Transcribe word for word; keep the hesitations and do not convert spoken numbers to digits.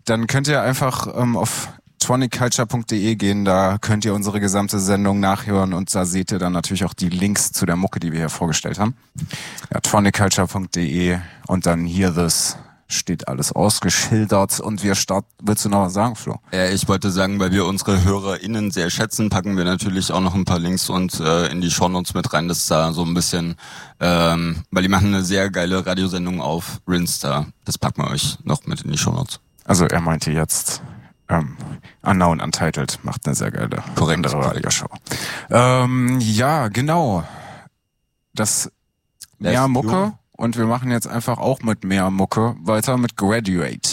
dann könnt ihr einfach ähm, auf tronic culture punkt de gehen, da könnt ihr unsere gesamte Sendung nachhören und da seht ihr dann natürlich auch die Links zu der Mucke, die wir hier vorgestellt haben. Ja, tronic culture punkt de und dann Hear This steht alles ausgeschildert und wir starten. Willst du noch was sagen, Flo? Ja, ich wollte sagen, weil wir unsere HörerInnen sehr schätzen, packen wir natürlich auch noch ein paar Links und äh, in die Shownotes mit rein, dass da so ein bisschen, ähm, weil die machen eine sehr geile Radiosendung auf Rinsta. Das packen wir euch noch mit in die Shownotes. Also er meinte jetzt, ähm, Unknown Untitled macht eine sehr geile, korrekte Radioshow. Ähm, ja, genau. Das mehr Mucke. Und wir machen jetzt einfach auch mit mehr Mucke weiter mit Graduate.